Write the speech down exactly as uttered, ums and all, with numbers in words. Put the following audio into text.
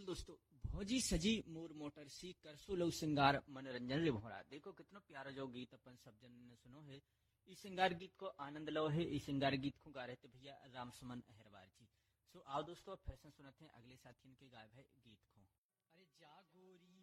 दोस्तों, भौजी सजी मोर मोटर सी करसो लव सिंगार मनोरंजन ले भोरा। देखो कितना प्यारा जो गीत अपन सब जन ने सुनो है। इस सिंगार गीत को आनंद लो है। इस सिंगार गीत को गा रहे थे भैया राम सुमन अहरवार जी। सो आओ दोस्तों, फैशन सुनते हैं अगले साथी के गायब है गीत को। अरे जा गोरी